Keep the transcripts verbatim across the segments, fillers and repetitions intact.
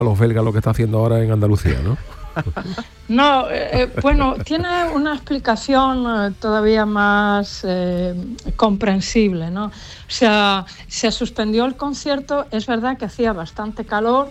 los belgas lo que está haciendo ahora en Andalucía, ¿no? No, eh, bueno, tiene una explicación eh, todavía más eh, comprensible, ¿no? O sea, se suspendió el concierto, es verdad que hacía bastante calor,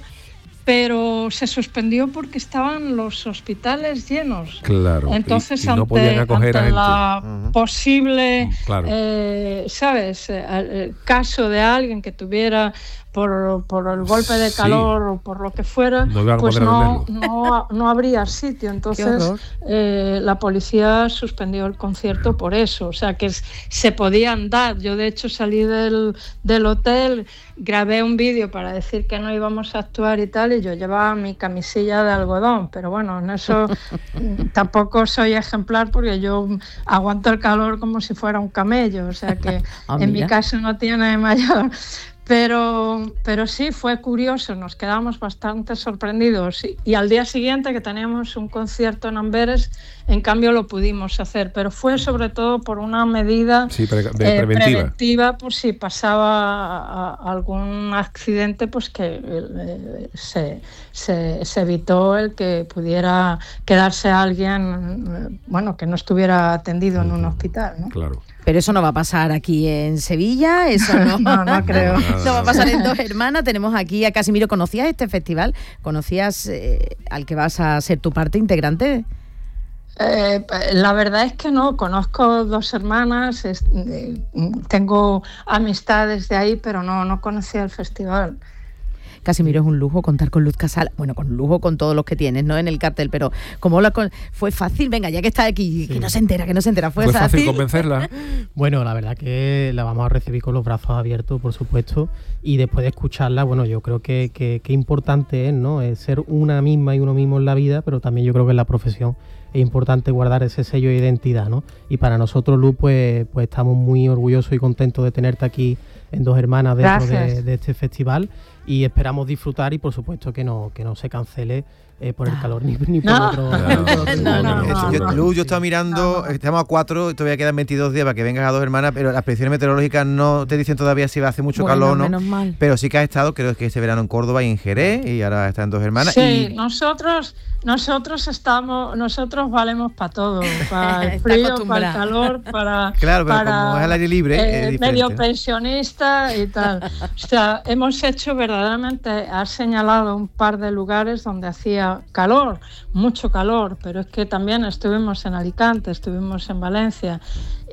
pero se suspendió porque estaban los hospitales llenos. Claro. Entonces, y, y no ante, podían acoger ante a la uh-huh. posible, claro. eh, ¿sabes? El, el caso de alguien que tuviera por, por el golpe de calor sí. o por lo que fuera, no pues no, no, no habría sitio. Entonces, eh, la policía suspendió el concierto por eso. O sea, que se podían dar. Yo, de hecho, salí del, del hotel, grabé un vídeo para decir que no íbamos a actuar y tal, y yo llevaba mi camisilla de algodón, pero bueno, en eso tampoco soy ejemplar porque yo aguanto el calor como si fuera un camello, o sea que oh, en mira. mi caso no tiene mayor... Pero, pero sí, fue curioso, nos quedamos bastante sorprendidos y, y al día siguiente que teníamos un concierto en Amberes, en cambio lo pudimos hacer, pero fue sobre todo por una medida sí, pre- eh, preventiva. preventiva por si pasaba a, a algún accidente, pues que eh, se, se, se evitó el que pudiera quedarse alguien, eh, bueno, que no estuviera atendido en un hospital, ¿no? Claro. Pero eso no va a pasar aquí en Sevilla, eso no, no, no creo. No, no va a pasar en Dos Hermanas. Tenemos aquí a Casimiro. ¿Conocías este festival? ¿Conocías eh, al que vas a ser tu parte integrante? Eh, la verdad es que no, conozco Dos Hermanas, es, eh, tengo amistades de ahí, pero no, no conocía el festival. Casimiro, es un lujo contar con Luz Casal, bueno, con lujo con todos los que tienes, ¿no? En el cartel, pero como lo con... fue fácil, venga, ya que está aquí, sí. que no se entera, que no se entera, fue, ¿Fue fácil. fácil convencerla? Bueno, la verdad que la vamos a recibir con los brazos abiertos, por supuesto, y después de escucharla, bueno, yo creo que, que, que importante es, ¿no? Es ser una misma y uno mismo en la vida, pero también yo creo que en la profesión es importante guardar ese sello de identidad, ¿no? Y para nosotros, Luz, pues, pues estamos muy orgullosos y contentos de tenerte aquí en Dos Hermanas dentro de, de este festival, y esperamos disfrutar y por supuesto que no, que no se cancele eh, por el calor ni, ni por no. otro. No, no, no, yo, Luz, yo estaba mirando, no. estamos a cuatro, todavía quedan veintidós días para que vengas a Dos Hermanas, pero las predicciones meteorológicas no te dicen todavía si va a hacer mucho bueno, calor o no. Menos mal. Pero sí que has estado, creo que este verano en Córdoba y en Jerez, y ahora está en Dos Hermanas. Sí, y... nosotros nosotros estamos, nosotros valemos para todo, para el frío, para el calor, para claro, pero para, como es al aire libre, eh, es medio pensionista y tal. O sea, hemos hecho verdaderamente, has señalado un par de lugares donde hacía calor, mucho calor, pero es que también estuvimos en Alicante, estuvimos en Valencia,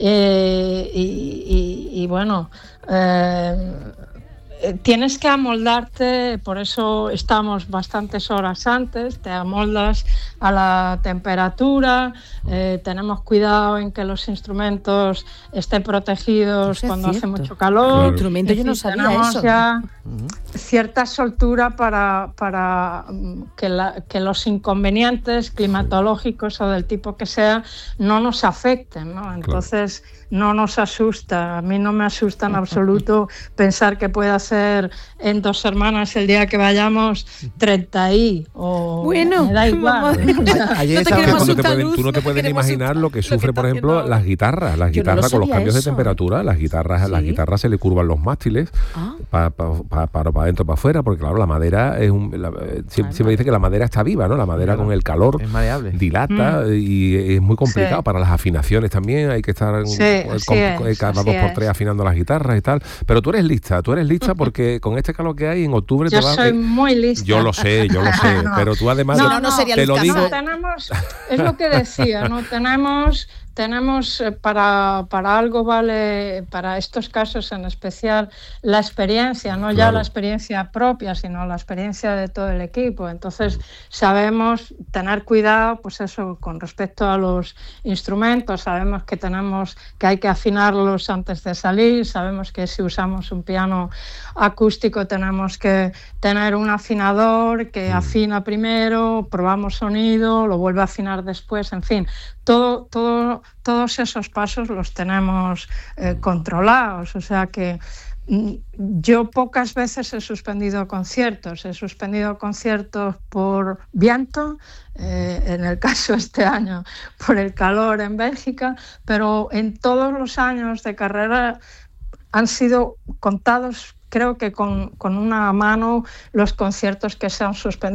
eh, y, y, y bueno, eh, tienes que amoldarte, por eso estamos bastantes horas antes, te amoldas a la temperatura, eh, tenemos cuidado en que los instrumentos estén protegidos eso cuando es hace mucho calor. Claro. Instrumento, yo no sabía tenemos eso. ya uh-huh. cierta soltura para, para que, la, que los inconvenientes climatológicos o del tipo que sea no nos afecten, ¿no? Entonces claro. no nos asusta, a mí no me asusta en absoluto pensar que pueda ser en Dos Hermanas el día que vayamos treinta y o bueno, me da igual. Ayer no te tú, no te asustar, puedes, Luz, tú no te no puedes te imaginar lo que sufre, lo que por ejemplo, haciendo... las guitarras, las Yo guitarras no con los cambios eso. de temperatura, las guitarras, ¿sí? las guitarras se le curvan los mástiles ah. para pa, pa, pa, pa adentro, para afuera, porque claro, la madera es un, la, siempre, siempre dice que la madera está viva, ¿no? La madera claro. con el calor es maleable. dilata mm. y es muy complicado sí. para las afinaciones también, hay que estar sí, con, con, es, cada dos por tres afinando las guitarras y tal, pero tú eres lista, tú eres lista porque con este calor que hay en octubre yo te va soy muy lista. Yo lo sé, yo lo sé, no. pero tú además no, de, no, sería te lo digo. No, tenemos, es lo que decía, no tenemos tenemos eh, para, para algo vale, para estos casos en especial, la experiencia, no claro. ya la experiencia propia, sino la experiencia de todo el equipo. Entonces sabemos tener cuidado, pues eso, con respecto a los instrumentos, sabemos que tenemos que hay que afinarlos antes de salir, sabemos que si usamos un piano acústico tenemos que tener un afinador que afina primero, probamos sonido, lo vuelve a afinar después, en fin, todo, todo, todos esos pasos los tenemos eh, controlados, o sea que yo pocas veces he suspendido conciertos, he suspendido conciertos por viento, eh, en el caso este año por el calor en Bélgica, pero en todos los años de carrera han sido contados, creo que con, con una mano, los conciertos que se han suspendido.